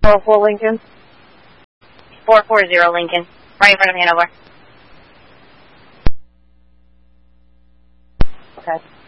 404 Lincoln. 440 Lincoln. Right in front of Hanover. Okay.